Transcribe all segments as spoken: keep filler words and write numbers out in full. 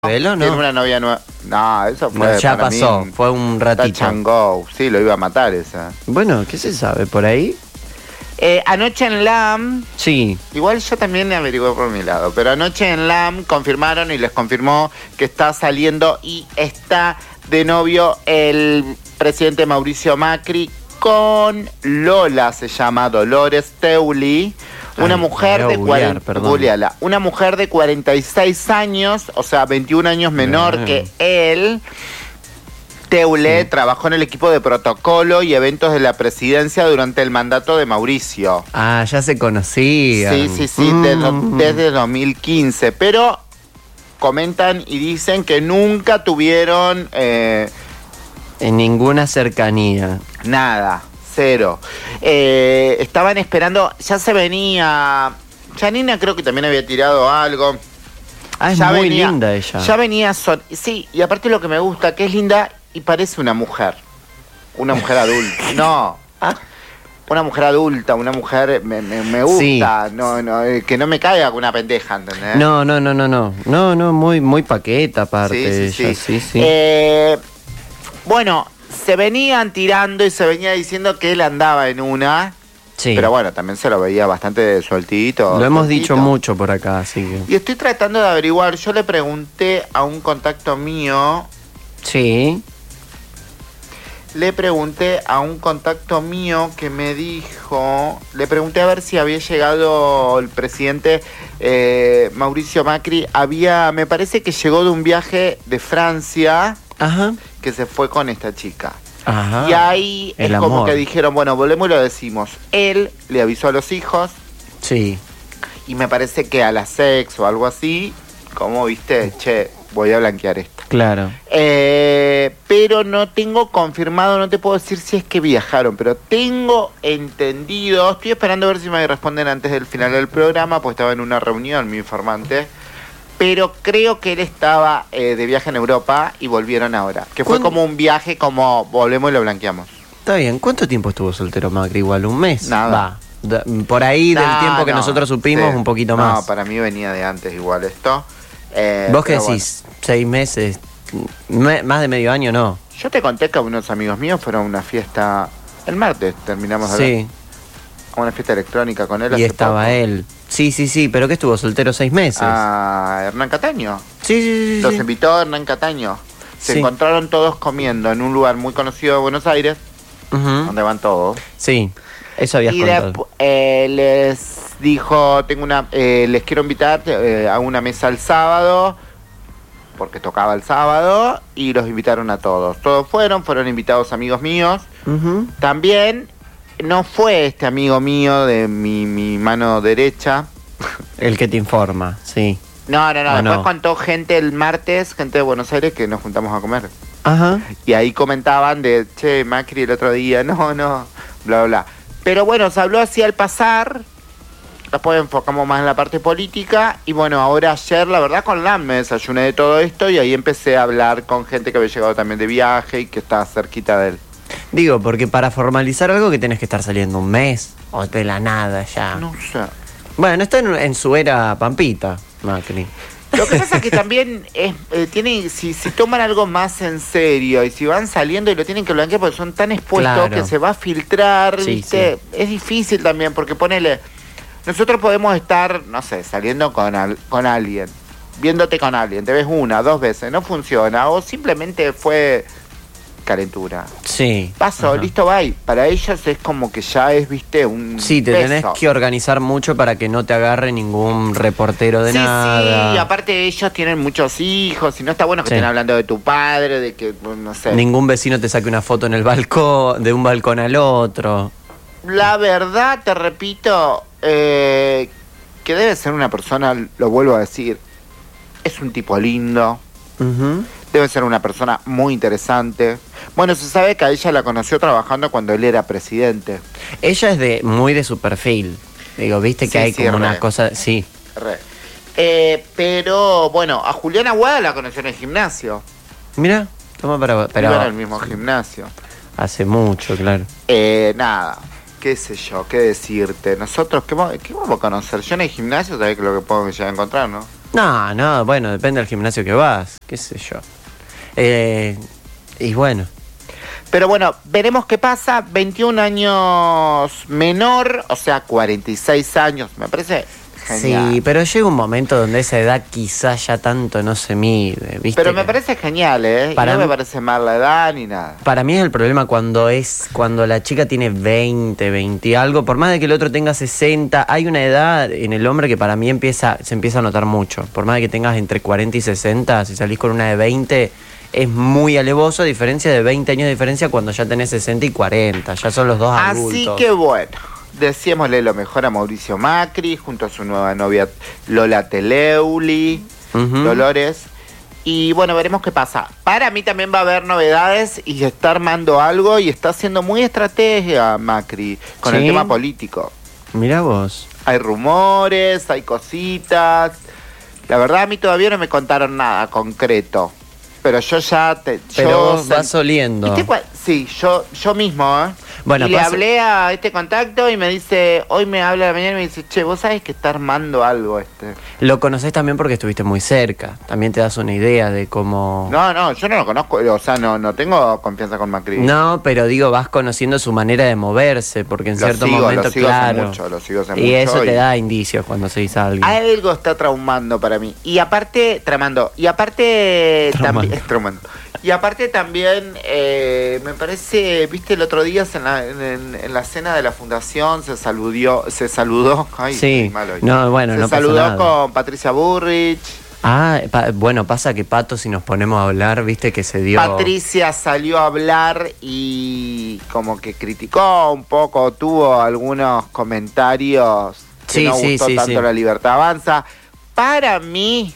¿Velo, no? Tiene una novia nueva. No, eso fue. No, ya para pasó, mí, fue un ratito. touch and go. Sí, lo iba a matar esa. Bueno, ¿qué se sabe por ahí? Eh, anoche en LAM, Sí. igual yo también averigué por mi lado, pero anoche en LAM confirmaron y les confirmó que está saliendo y está de novio el presidente Mauricio Macri con Lola, se llama Dolores Teuli. Una Ay, mujer de googlear, cuarenta, perdón. googleala. Una mujer de cuarenta y seis años, o sea, veintiún años menor Bien. que él. Teule Sí. trabajó en el equipo de protocolo y eventos de la presidencia durante el mandato de Mauricio. Ah, ya se conocían. Sí, sí, sí, Mm. de do- desde dos mil quince. Pero comentan y dicen que nunca tuvieron eh, En ninguna cercanía. nada. Cero. Eh, estaban esperando, ya se venía. Janina creo que también había tirado algo. Ah, es Ya muy venía- linda ella. Ya venía. Son, sí, y aparte lo que me gusta, que es linda y parece una mujer. Una mujer adulta. No. Una mujer adulta, una mujer. Me, me, me gusta. No, no, eh, que no me caiga con una pendeja, ¿entendés? No, no, no, no, no. No, no, muy, muy paqueta aparte. Sí, sí, ella, sí. sí, sí. Eh, bueno, se venían tirando y se venía diciendo que él andaba en una. Sí. Pero bueno, también se lo veía bastante sueltito. Lo hemos sueltito. dicho mucho por acá, así que. Y estoy tratando de averiguar. Yo le pregunté a un contacto mío. Sí. Le pregunté a un contacto mío que me dijo. Le pregunté a ver si había llegado el presidente eh, Mauricio Macri. Había. Me parece que llegó de un viaje de Francia. Ajá. Que se fue con esta chica. Ajá. Y ahí el es como amor. que dijeron, bueno, volvemos y lo decimos. Él le avisó a los hijos Sí. y me parece que a las ex o algo así, como viste, che, voy a blanquear esto. Claro. Eh, pero no tengo confirmado, no te puedo decir si es que viajaron, pero tengo entendido, estoy esperando a ver si me responden antes del final del programa, pues estaba en una reunión mi informante. Pero creo que él estaba eh, de viaje en Europa y volvieron ahora. Que fue ¿Cuándo? como un viaje como volvemos y lo blanqueamos. Está bien. ¿Cuánto tiempo estuvo soltero Macri? Igual, ¿un mes? Nada. Va. Da- Por ahí del No, tiempo que no, nosotros supimos, sí. un poquito No, más. para mí venía de antes igual esto. Eh, ¿Vos qué pero decís? ¿Seis meses? Me- ¿Más de medio año? No. bueno. Yo te conté que unos amigos míos fueron a una fiesta... El martes terminamos de Sí. hablar. A una fiesta electrónica con él Y hace estaba poco. él. Sí, sí, sí. ¿Pero qué estuvo soltero seis meses? A Hernán Cataño. Sí, sí, sí. Los sí. invitó a Hernán Cataño. Se Sí. encontraron todos comiendo en un lugar muy conocido de Buenos Aires, Ujú. donde van todos. Sí. Eso habías Y contado. despu- eh, les dijo, tengo una, eh, les quiero invitar eh, a una mesa el sábado, porque tocaba el sábado, y los invitaron a todos. Todos fueron, fueron invitados amigos míos. Ujú. También no fue este amigo mío de mi, mi mano derecha. El que te informa, sí. No, no, no, ¿O después no? contó gente el martes, gente de Buenos Aires, que nos juntamos a comer. Ajá. Y ahí comentaban de, che, Macri el otro día, no, no, bla, bla, bla. Pero bueno, se habló así al pasar, después enfocamos más en la parte política, y bueno, ahora ayer, la verdad, con LAM me desayuné de todo esto, y ahí empecé a hablar con gente que había llegado también de viaje y que estaba cerquita de él. Digo, porque para formalizar algo que tenés que estar saliendo un mes o de la nada ya. No sé. Bueno, está en, en su era Pampita, Macri. Lo que pasa es que también es, eh, tiene, si, si toman algo más en serio y si van saliendo y lo tienen que blanquear porque son tan expuestos Claro. que se va a filtrar, Sí, ¿viste? Es difícil también porque ponele, nosotros podemos estar, no sé, saliendo con, al- con alguien, viéndote con alguien, te ves una, dos veces, no funciona o simplemente fue calentura. Sí. Paso, Ajá. listo, bye. Para ellos es como que ya es, viste, un Sí, te beso. tenés que organizar mucho para que no te agarre ningún reportero de sí, nada. Sí, y aparte ellos tienen muchos hijos y no está bueno que Sí. estén hablando de tu padre, de que, no sé. Ningún vecino te saque una foto en el balcón, de un balcón al otro. La verdad, te repito, eh, que debe ser una persona, lo vuelvo a decir, es un tipo lindo, Ujú. debe ser una persona muy interesante. Bueno, se sabe que a ella la conoció trabajando cuando él era presidente. Ella es de muy de su perfil. Digo, viste que Sí, hay sí, como re. una cosa. Sí. Re. Eh, pero, bueno, a Juliana Aguada la conoció en el gimnasio. Mira, toma para. Pero Iban al mismo gimnasio. hace mucho, claro. Eh, nada, qué sé yo, qué decirte. Nosotros, ¿qué, vamos- qué vamos a conocer? Yo en el gimnasio, sabés que lo que puedo llegar a encontrar, ¿no? No, no, bueno, depende del gimnasio que vas, qué sé yo. Eh, y bueno. Pero bueno, veremos qué pasa. veintiún años menor, o sea, cuarenta y seis años, me parece genial. Sí, pero llega un momento donde esa edad quizás ya tanto no se mide, ¿viste? Pero me que parece genial, ¿eh? Para y no me mí- parece mal la edad ni nada. Para mí es el problema cuando es cuando la chica tiene veinte, veinte y algo, por más de que el otro tenga sesenta, hay una edad en el hombre que para mí empieza se empieza a notar mucho. Por más de que tengas entre cuarenta y sesenta, si salís con una de veinte, es muy alevoso, a diferencia de veinte años de diferencia cuando ya tenés sesenta y cuarenta, ya son los dos adultos. Así que bueno, decíamosle lo mejor a Mauricio Macri junto a su nueva novia Lola Teleuli, Ujú. Dolores. Y bueno, veremos qué pasa. Para mí también va a haber novedades y está armando algo y está haciendo muy estrategia Macri con el ¿Sí? tema político. Mirá vos. Hay rumores, hay cositas. La verdad a mí todavía no me contaron nada concreto. Pero yo ya te... Pero yo vos vas oliendo. ¿Viste cuál? Sí, yo, yo mismo, ¿eh? Bueno, y le pasa- hablé a este contacto y me dice, hoy me habla a la mañana y me dice, che, vos sabés que está armando algo este. Lo conocés también porque estuviste muy cerca. También te das una idea de cómo... No, no, yo no lo conozco, o sea, no, no tengo confianza con Macri. No, pero digo, vas conociendo su manera de moverse, porque en Lo cierto sigo, momento, lo sigo hace claro. mucho, lo sigo hace y mucho eso te y- da indicios cuando se dice a alguien. Algo está traumando para mí. Y aparte, tramando. Y aparte Traumando. también. Traumando. Y aparte también, eh, me parece, viste, el otro día en la, en, en la cena de la fundación se saludó, se saludó. Ay, Sí. estoy mal hoy. No, bueno, se no pasa saludó nada. con Patricia Burrich. Ah, pa- bueno, pasa que Pato, si nos ponemos a hablar, viste que se dio... Patricia salió a hablar y como que criticó un poco, tuvo algunos comentarios que Sí, no sí, gustó sí, tanto sí. la Libertad Avanza. Para mí,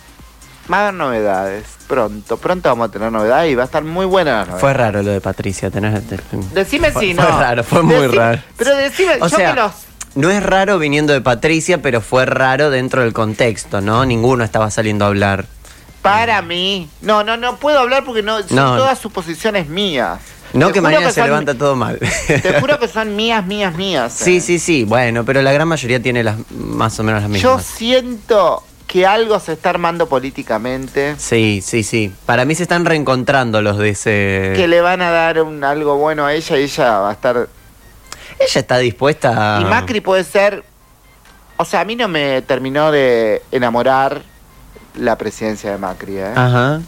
va a haber novedades. Pronto, pronto vamos a tener novedades y va a estar muy buena la novedad. Fue raro lo de Patricia, tenés... te- Decime fue- si no. Fue raro, fue muy Decime- raro. Pero decime, O yo sea, que los... no es raro viniendo de Patricia, pero fue raro dentro del contexto, ¿no? Ninguno estaba saliendo a hablar. Para mí... No, no, no puedo hablar porque no, son No. todas suposiciones mías. No Te que juro mañana se son- levanta todo mal. Te juro que son mías, mías, mías. Sí, eh. sí, sí, bueno, pero la gran mayoría tiene las más o menos las Yo mismas. siento que algo se está armando políticamente, Sí, sí, sí. Para mí se están reencontrando los de ese... que le van a dar un, algo bueno a ella y ella va a estar... Ella está dispuesta a... Y Macri puede ser... O sea, a mí no me terminó de enamorar la presidencia de Macri, ¿eh? Ajá.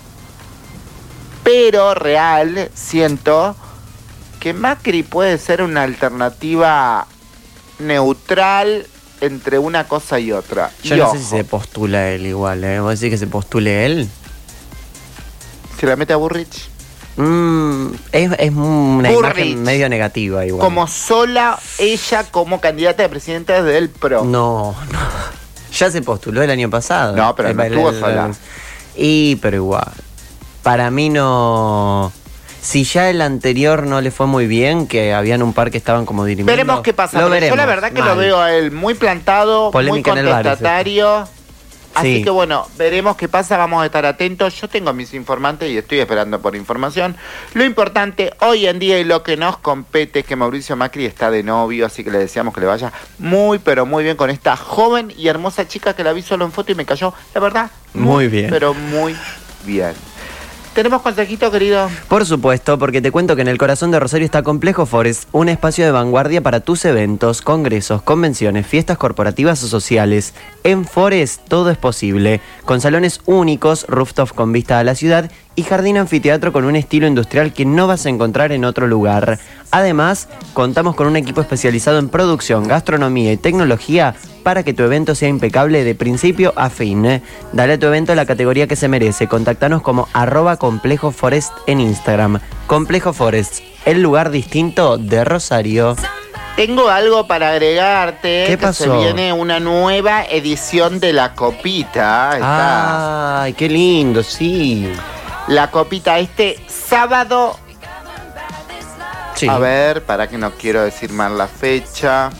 Pero real, siento que Macri puede ser una alternativa neutral entre una cosa y otra. Yo Y no ojo, sé si se postula él igual, ¿eh? ¿Vos decís que se postule él? si la mete a Burrich. Mm, es, es una Burrich. imagen medio negativa igual. Como sola ella como candidata de presidenta del PRO. No, no. Ya se postuló el año pasado. No, pero no El- estuvo el- sola. Y, pero igual. Para mí no... Si ya el anterior no le fue muy bien, que habían un par que estaban como dirimiendo... Veremos qué pasa. Lo pero veremos. yo la verdad que Mal. lo veo a él muy plantado, Polémica en muy el bar, contestatario. Así Sí. que bueno, veremos qué pasa, vamos a estar atentos. Yo tengo mis informantes y estoy esperando por información. Lo importante hoy en día y lo que nos compete es que Mauricio Macri está de novio, así que le deseamos que le vaya muy, pero muy bien con esta joven y hermosa chica que la vi solo en foto y me cayó, la verdad, Muy bien. pero muy bien. ¿Tenemos consejito, querido? Por supuesto, porque te cuento que en el corazón de Rosario está Complejo Forest, un espacio de vanguardia para tus eventos, congresos, convenciones, fiestas corporativas o sociales. En Forest todo es posible, con salones únicos, rooftop con vista a la ciudad y jardín anfiteatro con un estilo industrial que no vas a encontrar en otro lugar. Además, contamos con un equipo especializado en producción, gastronomía y tecnología para que tu evento sea impecable de principio a fin. Dale a tu evento la categoría que se merece. Contactanos como arroba Complejo Forest en Instagram. Complejo Forest, el lugar distinto de Rosario. Tengo algo para agregarte. ¿Qué que pasó? Se viene una nueva edición de La Copita. Está. Ay, qué lindo, sí. La Copita este sábado. Sí. A ver, para que no quiero decir mal la fecha.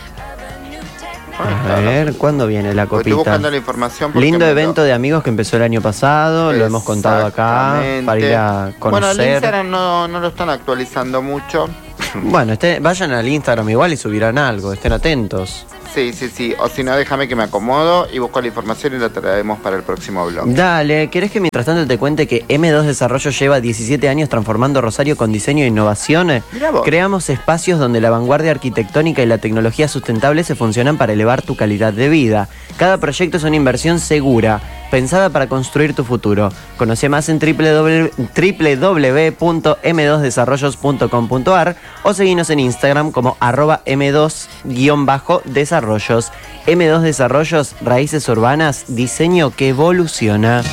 A ver, ¿cuándo viene la Porque estoy copita? buscando la información. porque Lindo me lo- evento de amigos que empezó el año pasado, lo hemos contado acá Exactamente. para ir a Bueno, el conocer. Instagram no, no lo están actualizando mucho. Bueno, este, vayan al Instagram igual y subirán algo, estén atentos. Sí, sí, sí. O si no, déjame que me acomodo y busco la información y la traemos para el próximo blog. Dale, ¿querés que mientras tanto te cuente que eme dos Desarrollo lleva diecisiete años transformando Rosario con diseño e innovación? Mirá vos. Creamos espacios donde la vanguardia arquitectónica y la tecnología sustentable se funcionan para elevar tu calidad de vida. Cada proyecto es una inversión segura, pensada para construir tu futuro. Conoce más en doble u doble u doble u punto eme dos desarrollos punto com punto a r o seguinos en Instagram como arroba eme dos guión bajo desarrollos. eme dos Desarrollos, raíces urbanas, diseño que evoluciona.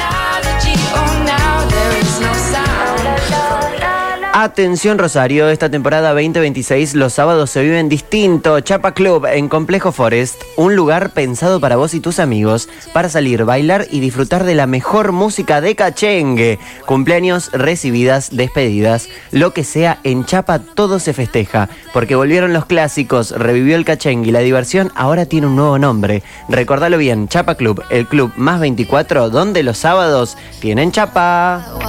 Atención Rosario, esta temporada veinte veintiséis los sábados se viven distinto. Chapa Club en Complejo Forest, un lugar pensado para vos y tus amigos para salir, bailar y disfrutar de la mejor música de cachengue. Cumpleaños, recibidas, despedidas, lo que sea, en Chapa todo se festeja, porque volvieron los clásicos, revivió el cachengue y la diversión ahora tiene un nuevo nombre. Recordalo bien, Chapa Club, el club más veinticuatro donde los sábados tienen chapa.